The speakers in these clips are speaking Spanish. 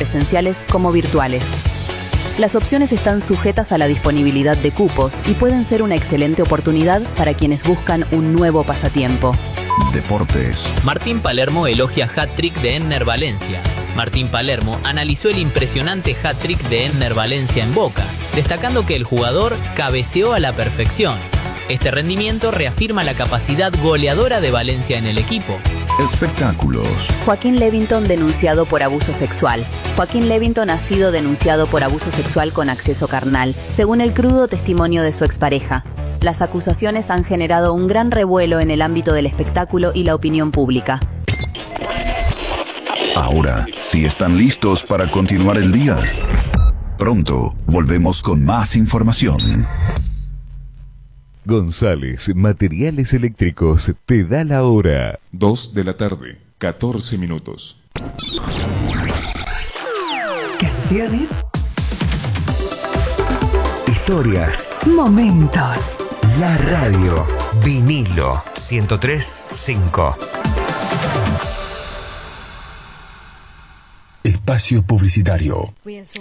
presenciales como virtuales. Las opciones están sujetas a la disponibilidad de cupos y pueden ser una excelente oportunidad para quienes buscan un nuevo pasatiempo. Deportes. Martín Palermo elogia hat-trick de Enner Valencia. Martín Palermo analizó el impresionante hat-trick de Enner Valencia en Boca, destacando que el jugador cabeceó a la perfección. Este rendimiento reafirma la capacidad goleadora de Valencia en el equipo. Espectáculos. Joaquín Levington denunciado por abuso sexual. Joaquín Levington ha sido denunciado por abuso sexual con acceso carnal, según el crudo testimonio de su expareja. Las acusaciones han generado un gran revuelo en el ámbito del espectáculo y la opinión pública. Ahora, si están listos para continuar el día, pronto volvemos con más información. González Materiales Eléctricos te da la hora. 2 de la tarde, 14 minutos. Canciones, historias, momentos. La radio, vinilo 103.5. Espacio publicitario.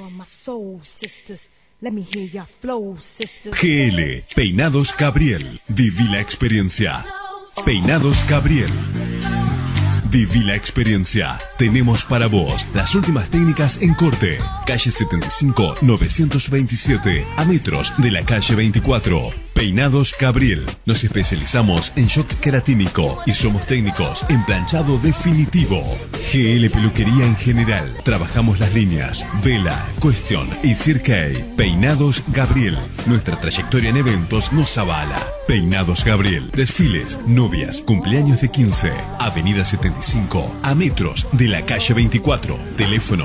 GL, Peinados Gabriel. Viví la experiencia. Peinados Gabriel. Viví la experiencia. Tenemos para vos las últimas técnicas en corte. Calle 75, 927, a metros de la calle 24. Peinados Gabriel. Nos especializamos en shock queratínico y somos técnicos en planchado definitivo. GL Peluquería en general. Trabajamos las líneas Vela, Question y Cirque. Peinados Gabriel. Nuestra trayectoria en eventos nos avala. Peinados Gabriel. Desfiles, novias, cumpleaños de 15. Avenida 75, a metros de la calle 24. Teléfono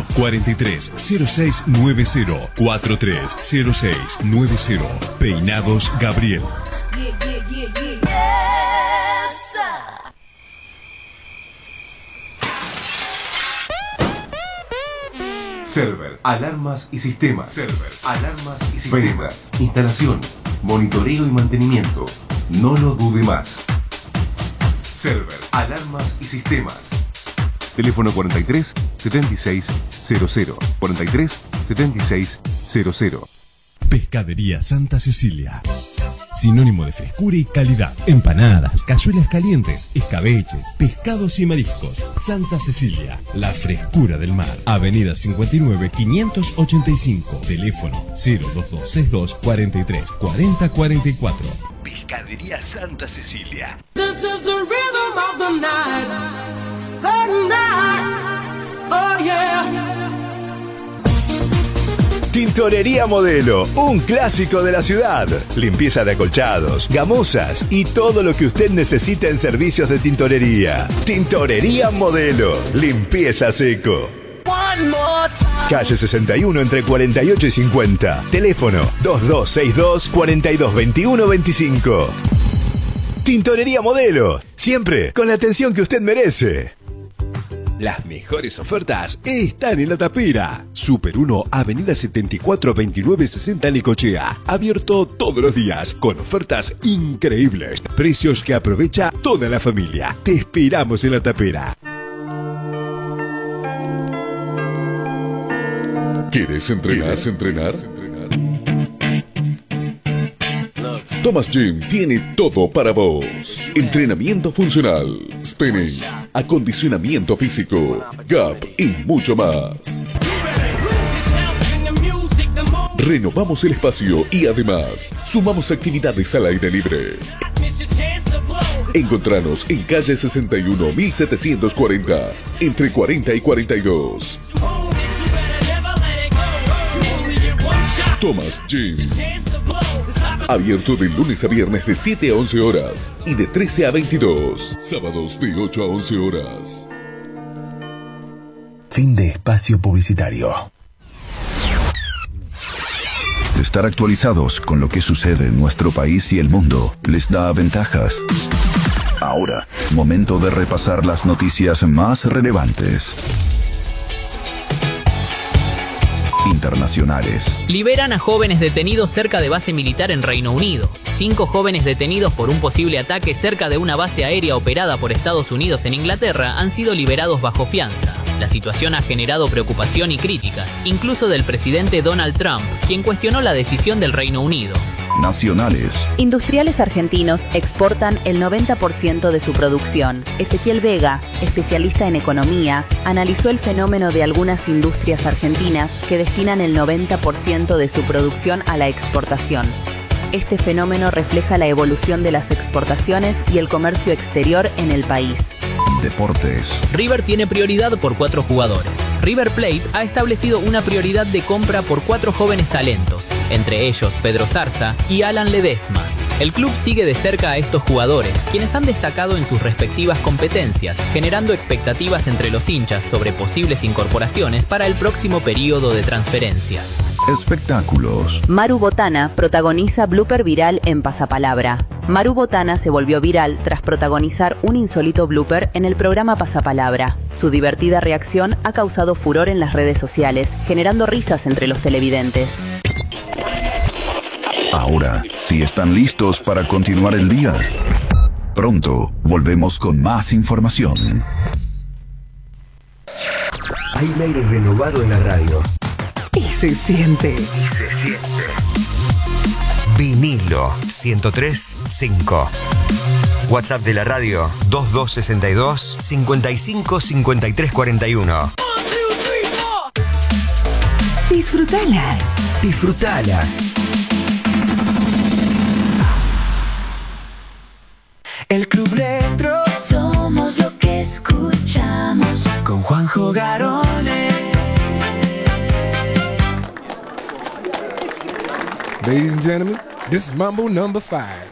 430690 430690. Peinados Gabriel. Server, alarmas y sistemas. Server, alarmas y sistemas. Ventas, instalación, monitoreo y mantenimiento. No lo dude más. Server, alarmas y sistemas. Teléfono 43 76 00 43 76 00. Pescadería Santa Cecilia. Sinónimo de frescura y calidad. Empanadas, cazuelas calientes, escabeches, pescados y mariscos. Santa Cecilia, la frescura del mar. Avenida 59 585. Teléfono 02262 43 40 44. Pescadería Santa Cecilia. This is the rhythm of the night. The night. Oh yeah. Tintorería Modelo, un clásico de la ciudad. Limpieza de acolchados, gamuzas y todo lo que usted necesita en servicios de tintorería. Tintorería Modelo, limpieza seco. Calle 61 entre 48 y 50. Teléfono 2262 4221 25. Tintorería Modelo, siempre con la atención que usted merece. Las mejores ofertas están en La Tapera. Super 1, Avenida 74 29 60 Necochea. Abierto todos los días con ofertas increíbles. Precios que aprovecha toda la familia. Te esperamos en La Tapera. ¿Quieres entrenar? Thomas Gym tiene todo para vos. Entrenamiento funcional, spinning, acondicionamiento físico, gap y mucho más. Renovamos el espacio y además sumamos actividades al aire libre. Encontranos en calle 61 1740, entre 40 y 42. Thomas Gym. Abierto de lunes a viernes de 7 a 11 horas y de 13 a 22. Sábados de 8 a 11 horas. Fin de espacio publicitario. Estar actualizados con lo que sucede en nuestro país y el mundo les da ventajas. Ahora, momento de repasar las noticias más relevantes. Internacionales. Liberan a jóvenes detenidos cerca de base militar en Reino Unido. 5 jóvenes detenidos por un posible ataque cerca de una base aérea operada por Estados Unidos en Inglaterra han sido liberados bajo fianza. La situación ha generado preocupación y críticas, incluso del presidente Donald Trump, quien cuestionó la decisión del Reino Unido. Nacionales. Industriales argentinos exportan el 90% de su producción. Ezequiel Vega, especialista en economía, analizó el fenómeno de algunas industrias argentinas que destinan el 90% de su producción a la exportación. Este fenómeno refleja la evolución de las exportaciones y el comercio exterior en el país. Deportes. River tiene prioridad por 4 jugadores. River Plate ha establecido una prioridad de compra por 4 jóvenes talentos, entre ellos Pedro Zarza y Alan Ledesma. El club sigue de cerca a estos jugadores, quienes han destacado en sus respectivas competencias, generando expectativas entre los hinchas sobre posibles incorporaciones para el próximo período de transferencias. Espectáculos. Maru Botana protagoniza blooper viral en Pasapalabra. Maru Botana se volvió viral tras protagonizar un insólito blooper en el programa Pasapalabra. Su divertida reacción ha causado furor en las redes sociales, generando risas entre los televidentes. Ahora, si están listos para continuar el día, pronto volvemos con más información. Hay un aire renovado en la radio. Y se siente. Vinilo 103.5. WhatsApp de la radio 2262 55 53 41. Disfrútala. Disfrutala. El Club Retro. Somos lo que escuchamos. Con Juanjo Garone. Ladies and gentlemen, this is Mambo number 5.